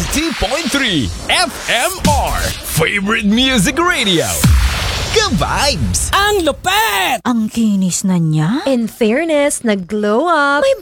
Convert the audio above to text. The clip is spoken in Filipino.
90.3 FMR Favorite Music Radio. Ka-vibes! Ang lupet! Ang kinis na niya. In fairness, nag-glow up. May